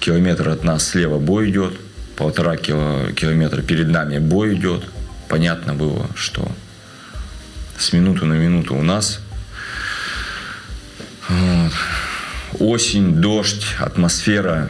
километр от нас слева бой идет, 1,5 километра перед нами бой идет. Понятно было, что с минуты на минуту у нас. Вот. Осень, дождь, атмосфера.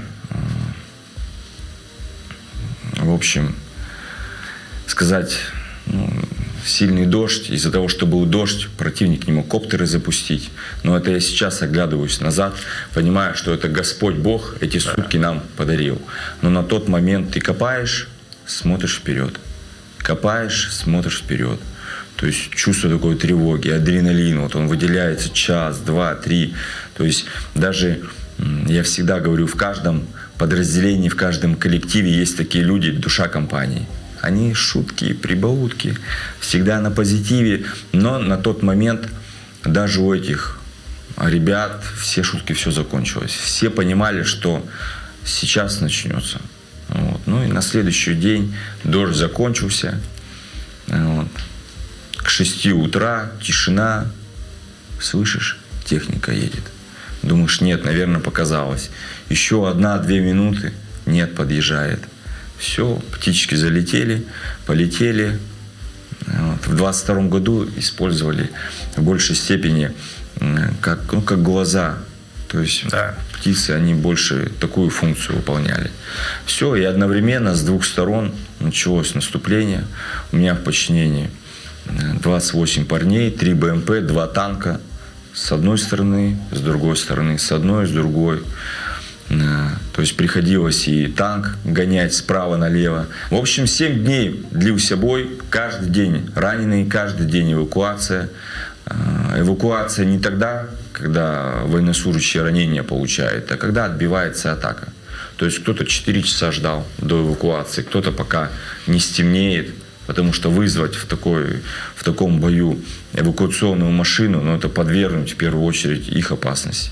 В общем, сказать, сильный дождь. Из-за того, что был дождь, противник не мог коптеры запустить. Но это я сейчас оглядываюсь назад, понимаю, что это Господь Бог эти сутки нам подарил. Но на тот момент ты копаешь, смотришь вперед. Копаешь, смотришь вперед. То есть чувство такой тревоги, адреналин, вот он выделяется час, два, три. То есть даже, я всегда говорю, в каждом подразделении, в каждом коллективе есть такие люди, душа компании. Они шутки, прибаутки, всегда на позитиве. Но на тот момент даже у этих ребят все шутки, все закончилось. Все понимали, что сейчас начнется. Вот. Ну и на следующий день дождь закончился. Вот. К 6 утра тишина. Слышишь, техника едет. Думаешь, нет, наверное, показалось. Еще 1-2 минуты. Нет, подъезжает. Все, птички залетели, полетели. Вот. В 22 году использовали в большей степени как глаза. То есть птицы, они больше такую функцию выполняли. Все, и одновременно с двух сторон началось наступление. У меня в подчинении 28 парней, 3 БМП, 2 танка. С одной стороны, с другой стороны, с одной, с другой. То есть приходилось и танк гонять справа налево. В общем, 7 дней длился бой. Каждый день раненые, каждый день эвакуация. Эвакуация не тогда, когда военнослужащий ранения получает, а когда отбивается атака. То есть кто-то 4 часа ждал до эвакуации, кто-то пока не стемнеет, потому что вызвать в таком бою эвакуационную машину, это подвергнуть в первую очередь их опасности.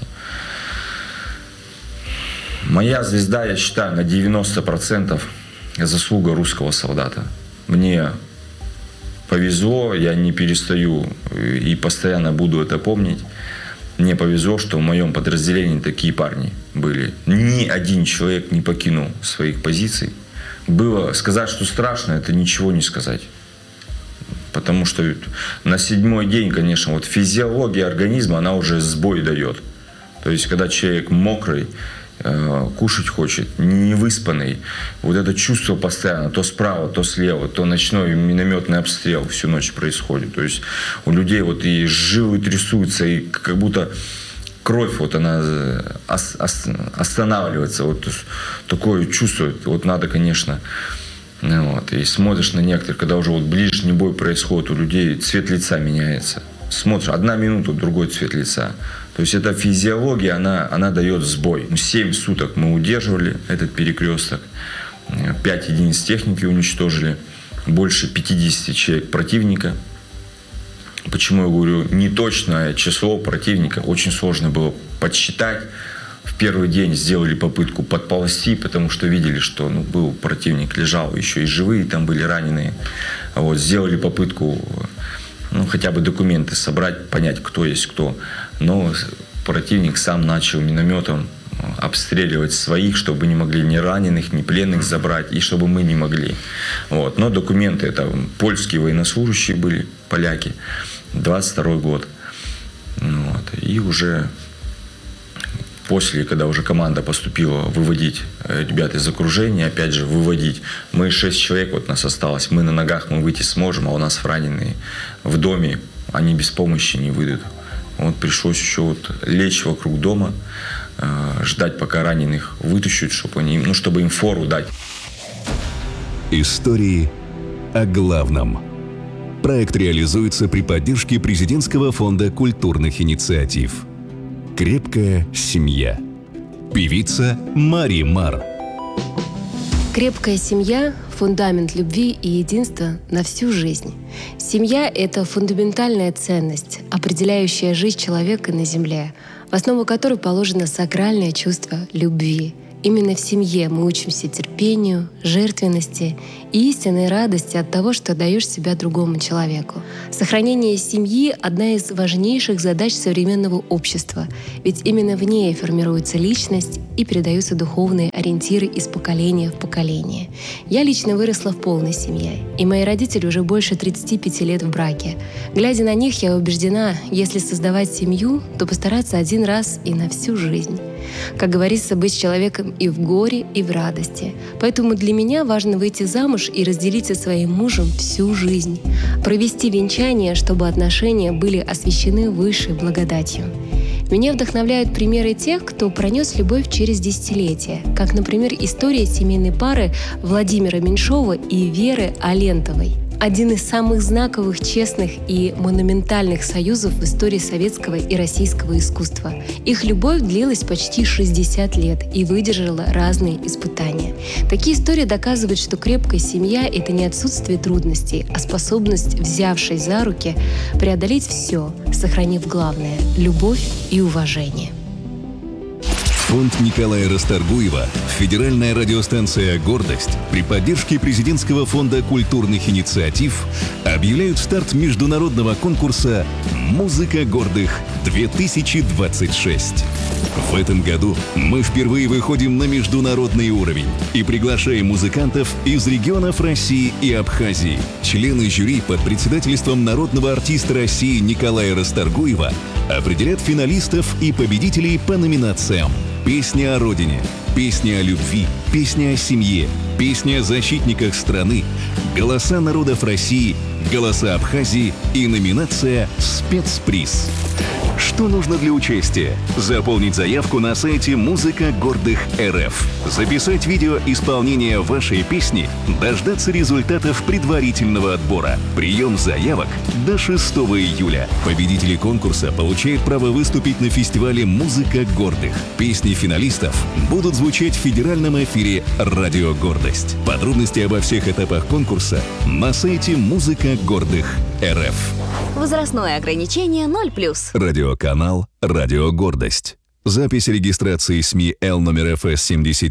Моя звезда, я считаю, на 90% заслуга русского солдата. Мне повезло, я не перестаю и постоянно буду это помнить. Мне повезло, что в моем подразделении такие парни были. Ни один человек не покинул своих позиций. Было сказать, что страшно, это ничего не сказать. Потому что на 7-й день, конечно, вот физиология организма, она уже сбой дает. То есть, когда человек мокрый, кушать хочет, невыспанный, вот это чувство постоянно, то справа, то слева, то ночной минометный обстрел всю ночь происходит. То есть у людей вот и жилы трясутся, и как будто кровь вот она останавливается. Вот такое чувство, вот надо, конечно, вот. И смотришь на некоторых, когда уже вот ближний бой происходит, у людей цвет лица меняется. Смотришь, 1 минута, другой цвет лица. То есть эта физиология, она дает сбой. 7 суток мы удерживали этот перекресток. 5 единиц техники уничтожили. Больше 50 человек противника. Почему я говорю неточное число противника? Очень сложно было подсчитать. В первый день сделали попытку подползти, потому что видели, что был противник, лежал, еще и живые там были раненые. Вот, сделали попытку хотя бы документы собрать, понять, кто есть кто. Но противник сам начал минометом обстреливать своих, чтобы не могли ни раненых, ни пленных забрать, и чтобы мы не могли. Вот. Но документы, это польские военнослужащие были, поляки, 22 год. Вот. И уже после, когда уже команда поступила выводить ребят из окружения, опять же выводить, мы 6 человек, вот нас осталось, мы на ногах, мы выйти сможем, а у нас раненые в доме, они без помощи не выйдут. Вот пришлось еще вот лечь вокруг дома, ждать, пока раненых вытащат, чтобы им фору дать. Истории о главном. Проект реализуется при поддержке Президентского фонда культурных инициатив. «Крепкая семья». Певица Мари Мар. Крепкая семья – фундамент любви и единства на всю жизнь. Семья – это фундаментальная ценность, определяющая жизнь человека на земле, в основу которой положено сакральное чувство любви. Именно в семье мы учимся терпению, жертвенности и истинной радости от того, что даешь себя другому человеку. Сохранение семьи — одна из важнейших задач современного общества, ведь именно в ней формируется личность и передаются духовные ориентиры из поколения в поколение. Я лично выросла в полной семье, и мои родители уже больше 35 лет в браке. Глядя на них, я убеждена, если создавать семью, то постараться один раз и на всю жизнь. Как говорится, быть человеком и в горе, и в радости. Поэтому для меня важно выйти замуж и разделить со своим мужем всю жизнь. Провести венчание, чтобы отношения были освящены высшей благодатью. Меня вдохновляют примеры тех, кто пронес любовь через десятилетия, как, например, история семейной пары Владимира Меньшова и Веры Алентовой. Один из самых знаковых, честных и монументальных союзов в истории советского и российского искусства. Их любовь длилась почти 60 лет и выдержала разные испытания. Такие истории доказывают, что крепкая семья — это не отсутствие трудностей, а способность, взявшись за руки, преодолеть все, сохранив главное — любовь и уважение. Фонд Николая Расторгуева, федеральная радиостанция «Гордость» при поддержке Президентского фонда культурных инициатив объявляют старт международного конкурса «Музыка гордых-2026». В этом году мы впервые выходим на международный уровень и приглашаем музыкантов из регионов России и Абхазии. Члены жюри под председательством народного артиста России Николая Расторгуева определят финалистов и победителей по номинациям: «Песня о родине», «Песня о любви», «Песня о семье», «Песня о защитниках страны», «Голоса народов России», «Голоса Абхазии» и номинация «Спецприз». Что нужно для участия? Заполнить заявку на сайте «Музыка гордых РФ», записать видео исполнения вашей песни, дождаться результатов предварительного отбора. Прием заявок до 6 июля. Победители конкурса получают право выступить на фестивале «Музыка гордых». Песни финалистов будут звучать в федеральном эфире «Радио Гордость». Подробности обо всех этапах конкурса на сайте «Музыка гордых РФ». Возрастное ограничение 0+. Радиоканал «Радио Гордость». Запись регистрации СМИ Л номер ФС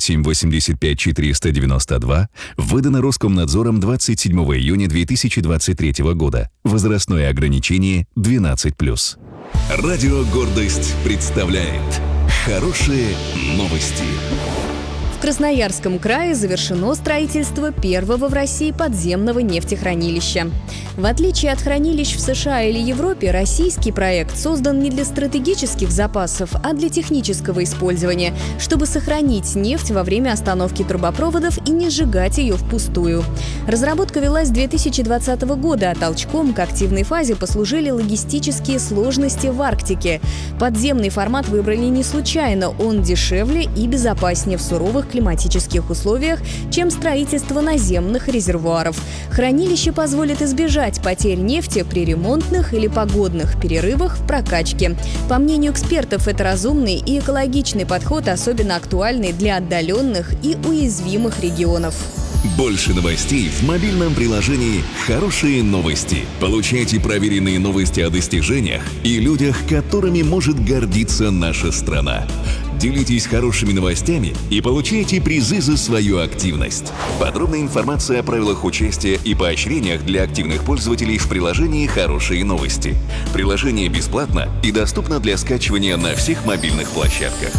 7785492 выдана Роскомнадзором 27 июня 2023 года. Возрастное ограничение 12+. Радио Гордость представляет хорошие новости. В Красноярском крае завершено строительство первого в России подземного нефтехранилища. В отличие от хранилищ в США или Европе, российский проект создан не для стратегических запасов, а для технического использования, чтобы сохранить нефть во время остановки трубопроводов и не сжигать ее впустую. Разработка велась с 2020 года, а толчком к активной фазе послужили логистические сложности в Арктике. Подземный формат выбрали не случайно, он дешевле и безопаснее в суровых климатических условиях, чем строительство наземных резервуаров. Хранилище позволит избежать потерь нефти при ремонтных или погодных перерывах в прокачке. По мнению экспертов, это разумный и экологичный подход, особенно актуальный для отдаленных и уязвимых регионов. Больше новостей в мобильном приложении «Хорошие новости». Получайте проверенные новости о достижениях и людях, которыми может гордиться наша страна. Делитесь хорошими новостями и получайте призы за свою активность. Подробная информация о правилах участия и поощрениях для активных пользователей в приложении «Хорошие новости». Приложение бесплатно и доступно для скачивания на всех мобильных площадках.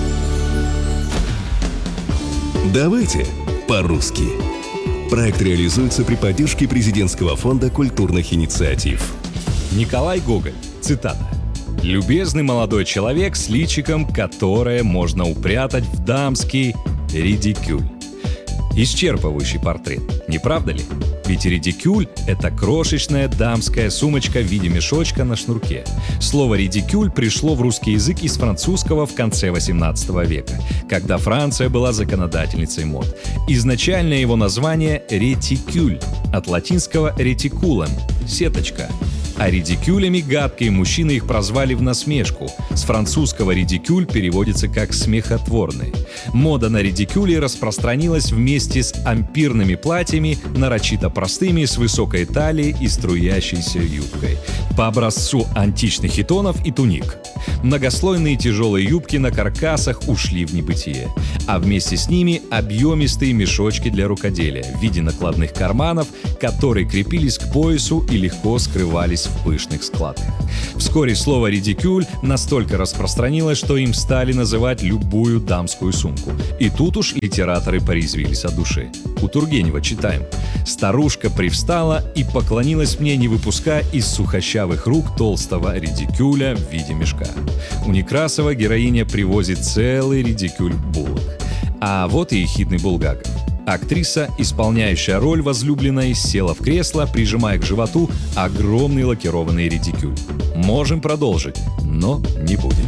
Давайте по-русски. Проект реализуется при поддержке Президентского фонда культурных инициатив. Николай Гоголь. Цитата. «Любезный молодой человек с личиком, которое можно упрятать в дамский редикюль». Исчерпывающий портрет, не правда ли? Ведь редикюль – это крошечная дамская сумочка в виде мешочка на шнурке. Слово «редикюль» пришло в русский язык из французского в конце XVIII века, когда Франция была законодательницей мод. Изначально его название «ретикюль» от латинского «ретикулем» – «сеточка». А редикюлями гадкие мужчины их прозвали в насмешку. С французского «редикюль» переводится как «смехотворный». Мода на редикюли распространилась вместе с ампирными платьями, нарочито простыми, с высокой талией и струящейся юбкой, по образцу античных хитонов и туник. Многослойные тяжелые юбки на каркасах ушли в небытие, а вместе с ними объемистые мешочки для рукоделия в виде накладных карманов, которые крепились к поясу и легко скрывались в пышных складках. Вскоре слово «редикюль» настолько распространилось, что им стали называть любую дамскую сумку. И тут уж литераторы порезвились от души. У Тургенева читаем: «Старушка привстала и поклонилась мне, не выпуская из сухощавых рук толстого редикюля в виде мешка». У Некрасова героиня привозит целый редикюль булок. А вот и ехидный Булгаков. Актриса, исполняющая роль возлюбленной, села в кресло, прижимая к животу огромный лакированный редикюль. Можем продолжить, но не будем.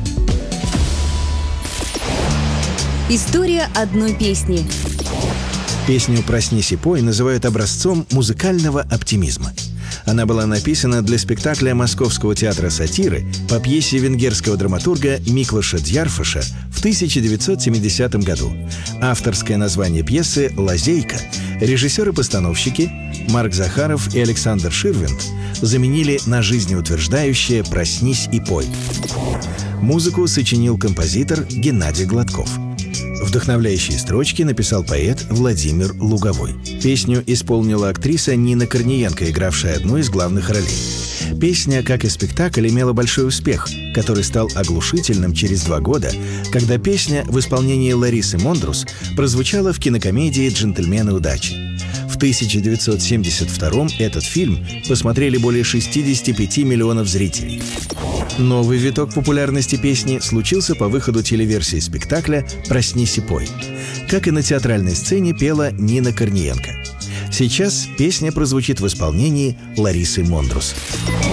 История одной песни. Песню «Проснись и пой» называют образцом музыкального оптимизма. Она была написана для спектакля Московского театра сатиры по пьесе венгерского драматурга Миклоша Дьярфаша в 1970 году. Авторское название пьесы «Лазейка» режиссеры-постановщики Марк Захаров и Александр Ширвинд заменили на жизнеутверждающее «Проснись и пой». Музыку сочинил композитор Геннадий Гладков. Вдохновляющие строчки написал поэт Владимир Луговой. Песню исполнила актриса Нина Корниенко, игравшая одну из главных ролей. Песня, как и спектакль, имела большой успех, который стал оглушительным через 2 года, когда песня в исполнении Ларисы Мондрус прозвучала в кинокомедии «Джентльмены удачи». В 1972-м этот фильм посмотрели более 65 миллионов зрителей. Новый виток популярности песни случился по выходу телеверсии спектакля «Проснись и пой». Как и на театральной сцене пела Нина Корниенко. Сейчас песня прозвучит в исполнении Ларисы Мондрус.